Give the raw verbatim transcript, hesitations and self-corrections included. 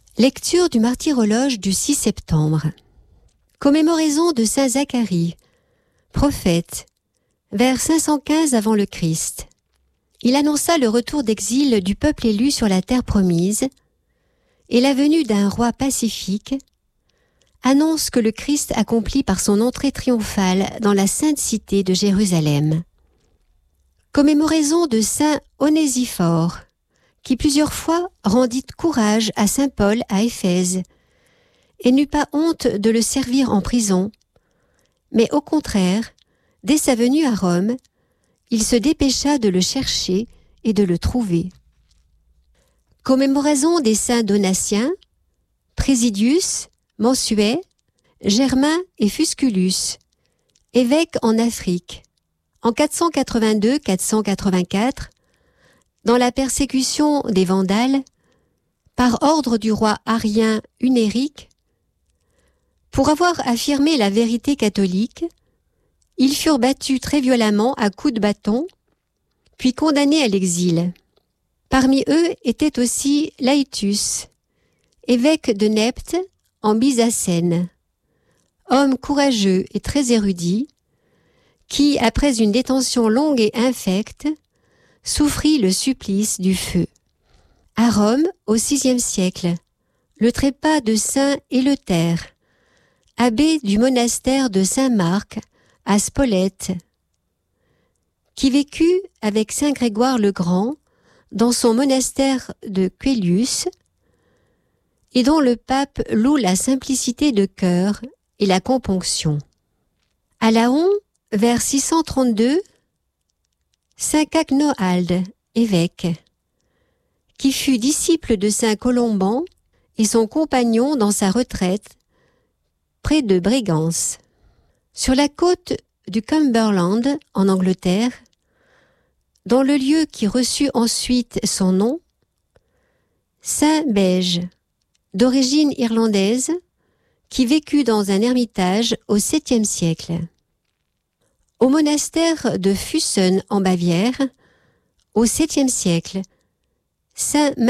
Lecture du martyrologe du six septembre. Commémoraison de saint Zacharie, prophète, vers cinq cent quinze avant le Christ. Il annonça le retour d'exil du peuple élu sur la terre promise et la venue d'un roi pacifique, annonce que le Christ accomplit par son entrée triomphale dans la sainte cité de Jérusalem. Commémoraison de saint Onésiphore, qui plusieurs fois rendit courage à saint Paul à Éphèse, et n'eut pas honte de le servir en prison, mais au contraire, dès sa venue à Rome, il se dépêcha de le chercher et de le trouver. Commémoraison des saints Donatien, Présidius, Mansuet, Germain et Fusculus, évêques en Afrique, en quatre cent quatre-vingt-deux à quatre cent quatre-vingt-quatre, dans la persécution des Vandales, par ordre du roi arien Hunéric, pour avoir affirmé la vérité catholique, ils furent battus très violemment à coups de bâton, puis condamnés à l'exil. Parmi eux était aussi Laïtus, évêque de Nepte en Byzacène, homme courageux et très érudit, qui, après une détention longue et infecte, souffrit le supplice du feu. À Rome, au sixième siècle, le trépas de saint Éleuthère, abbé du monastère de Saint-Marc à Spolète, qui vécut avec saint Grégoire le Grand dans son monastère de Coelius, et dont le pape loue la simplicité de cœur et la componction. À Laon, vers six cent trente-deux, saint Cagnoald, évêque, qui fut disciple de saint Colomban et son compagnon dans sa retraite près de Brégance. Sur la côte du Cumberland, en Angleterre, dans le lieu qui reçut ensuite son nom, saint Bège, d'origine irlandaise, qui vécut dans un ermitage au septième siècle. Au monastère de Füssen en Bavière, au septième siècle, saint